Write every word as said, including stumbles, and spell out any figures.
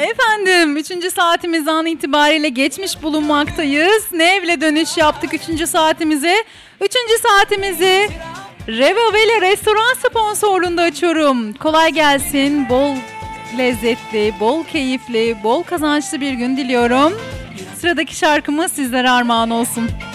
Efendim üçüncü saatimizden itibariyle geçmiş bulunmaktayız. Nevle dönüş yaptık üçüncü saatimize. Üçüncü saatimizi Revaveli restoran sponsorluğunda açıyorum. Kolay gelsin, bol lezzetli, bol keyifli, bol kazançlı bir gün diliyorum. Sıradaki şarkımız sizlere armağan olsun.